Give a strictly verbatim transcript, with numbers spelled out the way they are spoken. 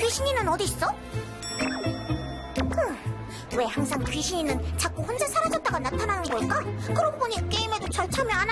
귀신이는 어디 있어? 왜 항상 귀신이는 자꾸 혼자 사라졌다가 나타나는 걸까? 그러고 보니 게임에도 잘 참여 안